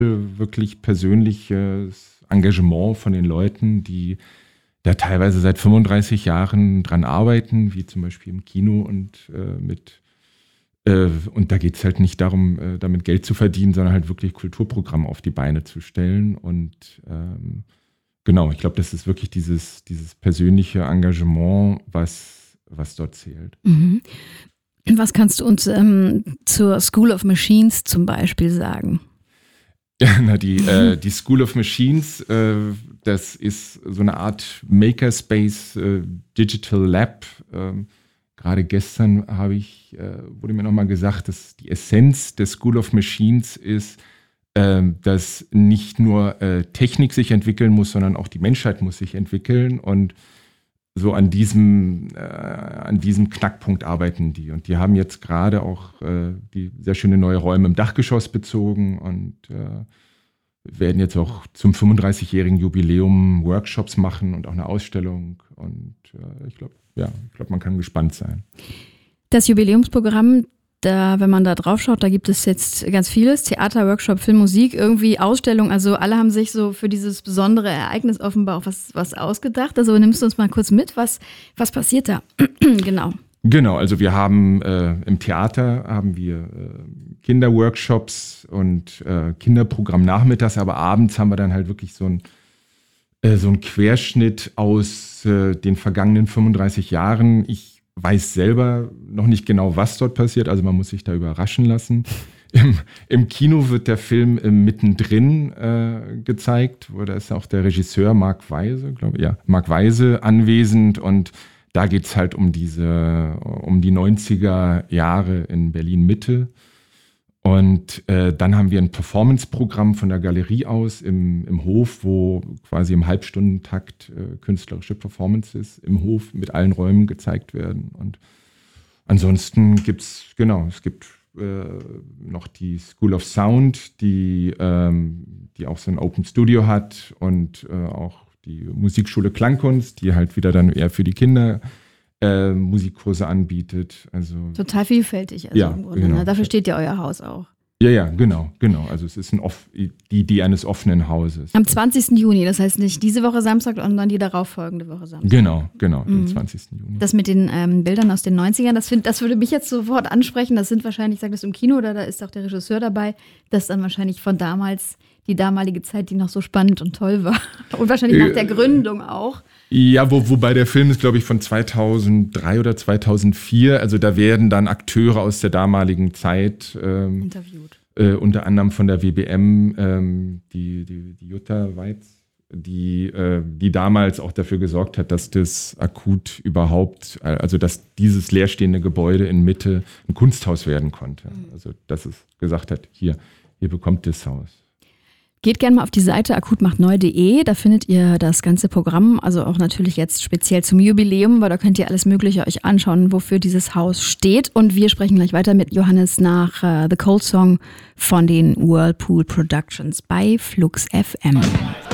wirklich persönliches Engagement von den Leuten, die da teilweise seit 35 Jahren dran arbeiten, wie zum Beispiel im Kino und da geht es halt nicht darum, damit Geld zu verdienen, sondern halt wirklich Kulturprogramme auf die Beine zu stellen. Und genau, ich glaube, das ist wirklich dieses persönliche Engagement, was dort zählt. Mhm. Was kannst du uns zur School of Machines zum Beispiel sagen? Ja, die School of Machines, das ist so eine Art Makerspace Digital Lab. Gerade gestern wurde mir nochmal gesagt, dass die Essenz der School of Machines ist, dass nicht nur Technik sich entwickeln muss, sondern auch die Menschheit muss sich entwickeln. Und so an diesem Knackpunkt arbeiten die. Und die haben jetzt gerade auch die sehr schöne neue Räume im Dachgeschoss bezogen und werden jetzt auch zum 35-jährigen Jubiläum Workshops machen und auch eine Ausstellung. Und ich glaube, man kann gespannt sein. Das Jubiläumsprogramm, wenn man da drauf schaut, da gibt es jetzt ganz vieles. Theater, Workshop, Film, Musik, irgendwie Ausstellung. Also alle haben sich so für dieses besondere Ereignis offenbar auch was ausgedacht. Also nimmst du uns mal kurz mit, was passiert da? Genau. Genau, also wir haben im Theater Kinderworkshops und Kinderprogramm nachmittags, aber abends haben wir dann halt wirklich so ein Querschnitt aus den vergangenen 35 Jahren. Ich weiß selber noch nicht genau, was dort passiert, also man muss sich da überraschen lassen. Im Kino wird der Film mittendrin gezeigt, wo da ist auch der Regisseur Marc Weise anwesend und da geht es halt um die 90er Jahre in Berlin-Mitte. Und dann haben wir ein Performance-Programm von der Galerie aus im Hof, wo quasi im Halbstundentakt künstlerische Performances im Hof mit allen Räumen gezeigt werden. Und ansonsten gibt es noch die School of Sound, die auch so ein Open Studio hat und auch die Musikschule Klangkunst, die halt wieder dann eher für die Kinder Musikkurse anbietet. Also total vielfältig, also im Grunde. Genau. Dafür steht ja euer Haus auch. Ja, genau. Also es ist die Idee eines offenen Hauses. Am 20. Juni, das heißt nicht diese Woche Samstag, sondern die darauffolgende Woche Samstag. Genau, den 20. Juni. Das mit den Bildern aus den 90ern, das würde mich jetzt sofort ansprechen. Das sind wahrscheinlich, sagst du, im Kino oder da ist auch der Regisseur dabei, das dann wahrscheinlich von damals, die damalige Zeit, die noch so spannend und toll war. Und wahrscheinlich nach der Gründung auch. Ja, wobei der Film ist, glaube ich, von 2003 oder 2004. Also da werden dann Akteure aus der damaligen Zeit interviewt. Unter anderem von der WBM, die Jutta Weiz, die damals auch dafür gesorgt hat, dass das akut überhaupt, also dass dieses leerstehende Gebäude in Mitte ein Kunsthaus werden konnte. Also dass es gesagt hat, hier bekommt das Haus. Geht gerne mal auf die Seite akutmachtneu.de, da findet ihr das ganze Programm, also auch natürlich jetzt speziell zum Jubiläum, weil da könnt ihr alles Mögliche euch anschauen, wofür dieses Haus steht. Und wir sprechen gleich weiter mit Johannes nach The Cold Song von den Whirlpool Productions bei Flux FM.